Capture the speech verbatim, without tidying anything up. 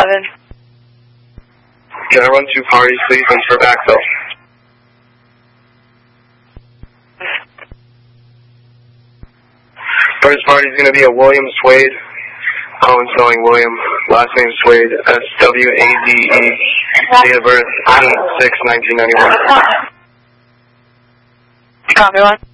seven. Can I run two parties, please, and for backfill? First party is going to be a William Swade. Colin spelling William. Last name Swade. S W A D E. Date of birth ten six nineteen ninety-one. Copy one.